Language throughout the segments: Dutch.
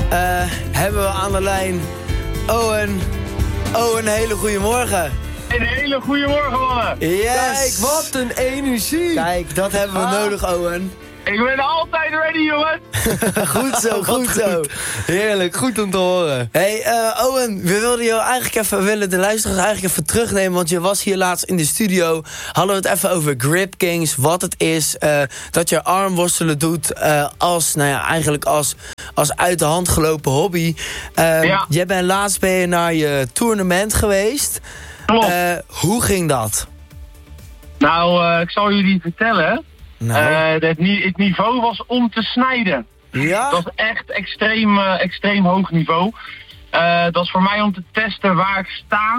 hebben we aan de lijn Owen. Owen, een hele goede morgen. Een hele goede morgen, mannen. Yes. Kijk, wat een energie. Kijk, dat hebben we nodig, Owen. Ik ben altijd ready, jongen. Goed zo, goed zo. Heerlijk, goed om te horen. Hey, Owen, we willen de luisteraars eigenlijk even terugnemen, want je was hier laatst in de studio. Hadden we het even over Grip Kings, wat het is, dat je armworstelen doet eigenlijk als uit de hand gelopen hobby. Jij bent laatst naar je toernooi geweest. Klopt. Hoe ging dat? Nou, ik zal jullie vertellen. Nou. Het niveau was om te snijden. Ja? Dat was echt extreem hoog niveau. Dat was voor mij om te testen waar ik sta.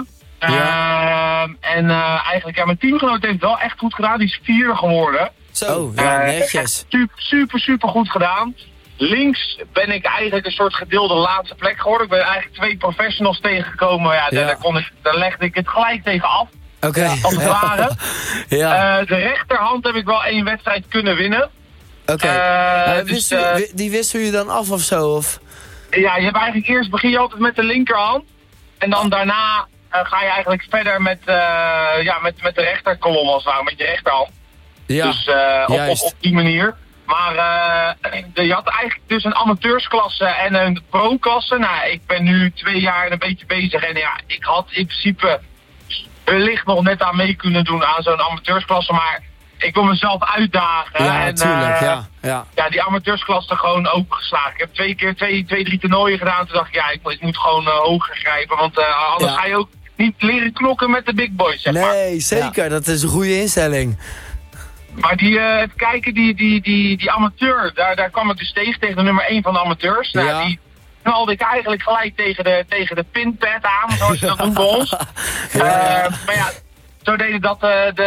Eigenlijk, mijn teamgenoot heeft het wel echt goed gedaan. Die is 4 geworden. Zo, netjes. Super goed gedaan. Links ben ik eigenlijk een soort gedeelde laatste plek geworden. Ik ben eigenlijk 2 professionals tegengekomen. Daar legde ik het gelijk tegen af. Oké. Als het ware. Ja. De rechterhand heb ik wel 1 wedstrijd kunnen winnen. Oké. Die wissel je dan af of zo? Of? Ja, je hebt eigenlijk begin je altijd met de linkerhand. En dan daarna ga je eigenlijk verder met de rechterkolom als het ware, met je rechterhand. Ja, dus op die manier. Maar je had eigenlijk dus een amateursklasse en een pro-klasse. Nou, ik ben nu 2 jaar en een beetje bezig. En ja, ik had in principe wellicht nog net aan mee kunnen doen aan zo'n amateursklasse. Maar ik wil mezelf uitdagen. Ja, natuurlijk. Ja, die amateursklasse gewoon ook geslagen. Ik heb 2 keer 2-3 toernooien gedaan. Toen dacht ik, ik moet gewoon hoger grijpen. Want anders ga je ook niet leren knokken met de big boys, zeg maar. Nee, zeker. Ja. Dat is een goede instelling. Maar die amateur, daar kwam ik dus tegen de nummer 1 van de amateurs. Nou, ja. Die knalde ik eigenlijk gelijk tegen de pinpad aan, zoals je dat noemt bij ons. Maar ja, zo deden dat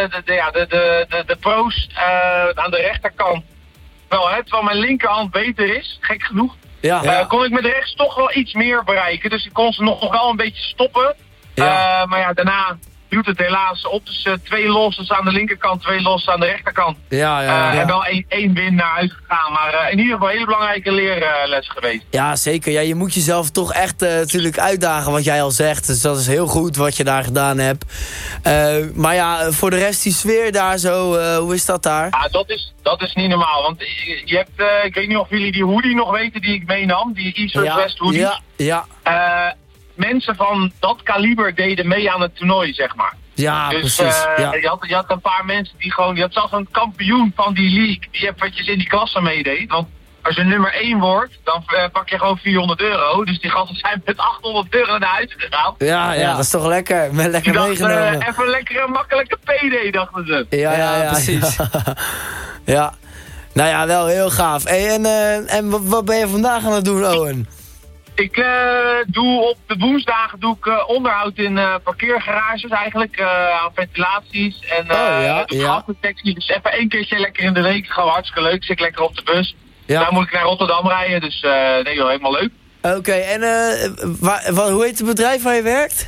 de pro's aan de rechterkant wel, terwijl mijn linkerhand beter is, gek genoeg. Kon ik met rechts toch wel iets meer bereiken. Dus ik kon ze nog wel een beetje stoppen. Maar ja, daarna duurt het helaas op. Dus 2 losses aan de linkerkant, 2 losses aan de rechterkant. En wel 1 win naar huis gegaan. Maar in ieder geval een hele belangrijke leerles geweest. Ja, zeker. Ja, je moet jezelf toch echt natuurlijk uitdagen wat jij al zegt. Dus dat is heel goed wat je daar gedaan hebt. Maar ja, voor de rest die sfeer daar zo, hoe is dat daar? Ja, dat is niet normaal. Want je hebt, ik weet niet of jullie die hoodie nog weten die ik meenam. Die East West hoodie. Ja. Mensen van dat kaliber deden mee aan het toernooi, zeg maar. Ja, dus, precies. Je had een paar mensen die gewoon... Je had zelfs een kampioen van die league die eventjes in die klasse meedeed. Want als je nummer 1 wordt, dan pak je gewoon €400. Dus die gasten zijn met €800 naar huis gegaan. Ja, dat is toch lekker. Lekker meegenomen. Even lekker een makkelijke PD, dachten ze. Ja, precies. Ja. Nou ja, wel heel gaaf. Hey, en wat ben je vandaag aan het doen, Owen? Ik doe op de woensdagen onderhoud in parkeergarages eigenlijk, aan ventilaties en gasdetectie. Dus even 1 keertje lekker in de week, gewoon hartstikke leuk. Zit lekker op de bus. Ja. Daar moet ik naar Rotterdam rijden, dus helemaal leuk. Oké, en hoe heet het bedrijf waar je werkt?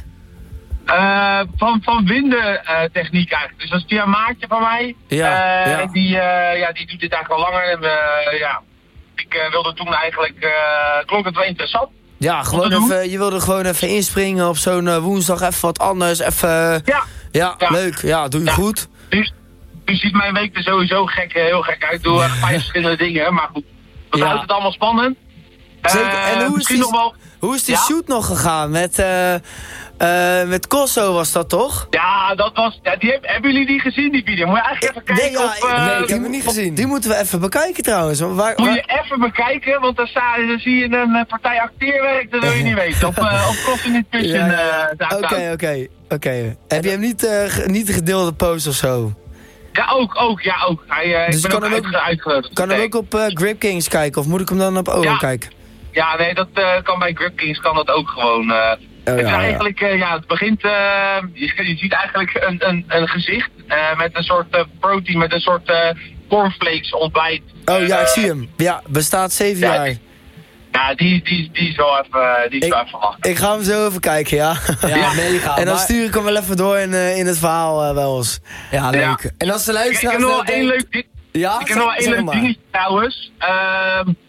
Van windentechniek eigenlijk. Dus dat is via een maatje van mij. En die doet dit eigenlijk al langer. En ik wilde toen eigenlijk, klonk het wel interessant. Ja, gewoon even, je wilde gewoon even inspringen op zo'n woensdag, even wat anders. Even, leuk. Ja, doe je goed. Nu ziet mijn week er sowieso heel gek uit. Ik doe 5 verschillende dingen, maar goed. Dat houdt het allemaal spannend. Zeker. En hoe is die shoot nog gegaan? Met Kosso was dat toch? Ja, dat was... Ja, hebben jullie die gezien, die video? Moet je eigenlijk even kijken nee, ik heb hem niet gezien. Die moeten we even bekijken trouwens. Moet je even bekijken, want dan zie je een partij acteerwerk, dat wil je niet weten. Op Cross Nutrition. Oké. Heb je hem niet gedeelde post of zo? Ja, ook. Dus ik ben uitgenodigd. Kan hem ook op Grip Kings kijken, of moet ik hem dan op Owen kijken? Ja, nee, dat kan bij Grip Kings kan dat ook gewoon. Eigenlijk, het begint, je ziet eigenlijk een gezicht met een soort protein, met een soort cornflakes ontbijt. Ik zie hem. Ja, bestaat 7 jaar. Ja, die is wel even wachten. Ik ga hem zo even kijken, ja. Ja, mega. En dan stuur ik hem wel even door in het verhaal wel eens. Ja, leuk. Ja. En als de luisteraars... Ik heb nog wel één leuk ding. Ja? Ik heb nog wel één leuk dingetje trouwens.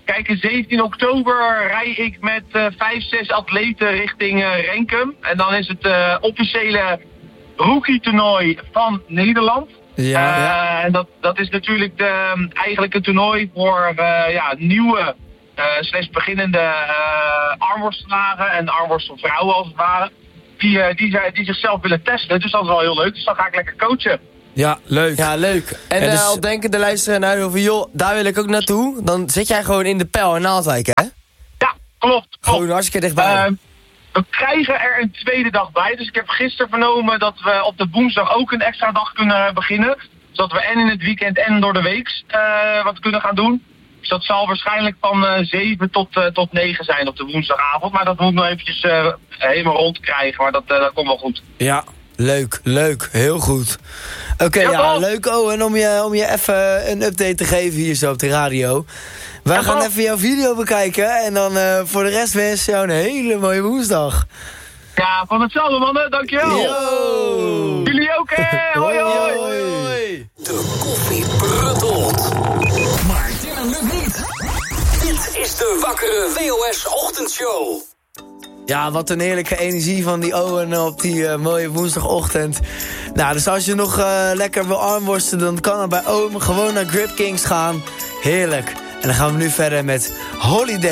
Kijk, in 17 oktober rij ik met 5, 6 atleten richting Renkum. En dan is het officiële rookie-toernooi van Nederland. Ja. En dat is natuurlijk eigenlijk een toernooi voor nieuwe, slechts beginnende armworstelaren en armworstelvrouwen als het ware. Die zichzelf willen testen. Dus dat is wel heel leuk. Dus dan ga ik lekker coachen. Ja, leuk. Ja, leuk. En Ja, dus- al denken de luisteraar nou van, joh, daar wil ik ook naartoe. Dan zit jij gewoon in de Pijl in Naaldwijk, hè? Ja, klopt. Gewoon hartstikke dichtbij. We krijgen er een tweede dag bij. Dus ik heb gisteren vernomen dat we op de woensdag ook een extra dag kunnen beginnen. Zodat we en in het weekend en door de week wat kunnen gaan doen. Dus dat zal waarschijnlijk van 7 tot 9 zijn op de woensdagavond. Maar dat moet nog eventjes helemaal rondkrijgen. Maar dat komt wel goed. Ja, leuk. Heel goed. Oké, Ja, ja, toch? leuk Owen om je even een update te geven hier zo op de radio. Wij Ja, gaan toch? even jouw video bekijken en dan voor de rest wens jou een hele mooie woensdag. Ja, van hetzelfde mannen. Dankjewel. Yo! Jullie ook, hè? Hoi, hoi. De koffie pruttelt. Maar dimmen lukt niet. Dit is de Wakkere WOS Ochtendshow. Ja, wat een heerlijke energie van die Owen op die mooie woensdagochtend. Nou, dus als je nog lekker wil armworsten, dan kan er bij Owen gewoon naar Grip Kings gaan. Heerlijk. En dan gaan we nu verder met Holiday.